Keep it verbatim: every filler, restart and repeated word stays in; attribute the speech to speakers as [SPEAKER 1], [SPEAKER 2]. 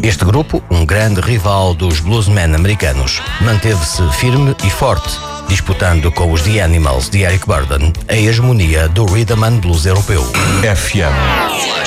[SPEAKER 1] Este grupo, um grande rival dos bluesmen americanos, manteve-se firme e forte, disputando com os The Animals de Eric Burdon a hegemonia do rhythm and blues europeu.
[SPEAKER 2] F M.